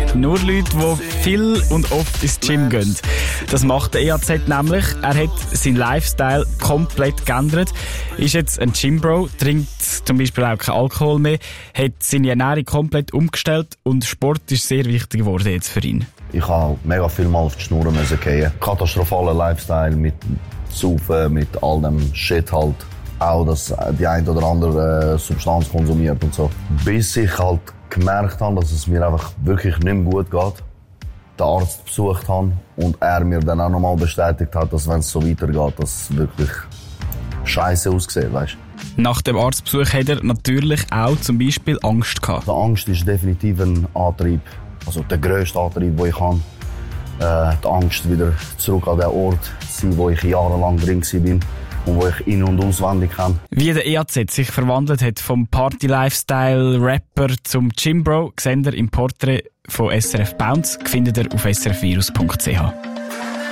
Nur Leute, die viel und oft ins Gym gehen. Das macht der EAZ nämlich. Er hat seinen Lifestyle komplett geändert. Ist jetzt ein Gymbro, trinkt zum Beispiel auch keinen Alkohol mehr, hat seine Ernährung komplett umgestellt und Sport ist sehr wichtig geworden jetzt für ihn. Ich habe mega viel mal auf die Schnur müssen gehen. Katastrophaler Lifestyle mit Saufen, mit all dem Shit halt. Auch, dass die eine oder andere Substanz konsumiert und so. Bis ich halt gemerkt habe, dass es mir einfach wirklich nicht mehr gut geht. Den Arzt besucht habe und er mir dann auch nochmal bestätigt hat, dass wenn es so weitergeht, dass es wirklich scheiße aussieht, weißt. Nach dem Arztbesuch hat er natürlich auch zum Beispiel Angst gehabt. Die Angst ist definitiv ein Antrieb, also der grösste Antrieb, den ich habe. Die Angst, wieder zurück an den Ort zu sein, wo ich jahrelang drin war und wo ich in- und auswendig kenne. Wie der EAZ sich verwandelt hat vom Party-Lifestyle-Rapper zum Gymbro, seht ihr im Porträt von SRF Bounce, findet ihr auf srfvirus.ch.